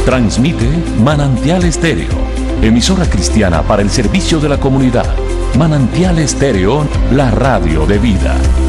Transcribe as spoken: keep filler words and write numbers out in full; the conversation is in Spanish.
Transmite Manantial Estéreo, emisora cristiana para el servicio de la comunidad. Manantial Estéreo, la radio de vida.